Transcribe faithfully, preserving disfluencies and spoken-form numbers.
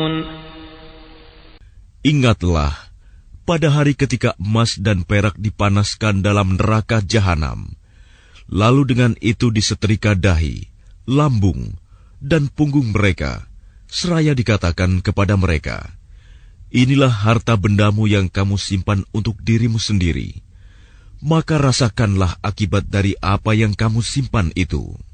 Ingatlah pada hari ketika emas dan perak dipanaskan dalam neraka jahanam, lalu dengan itu disetrika dahi, lambung, dan punggung mereka, seraya dikatakan kepada mereka, inilah harta bendamu yang kamu simpan untuk dirimu sendiri, maka rasakanlah akibat dari apa yang kamu simpan itu.